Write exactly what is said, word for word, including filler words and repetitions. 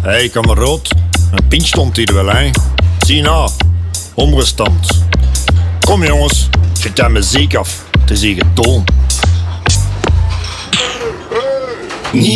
Hé, hey, kamerood. Een pintje stond hier wel, hè. Zie nou, omgestand. Kom jongens, zet de muziek af. Het is hier getoond.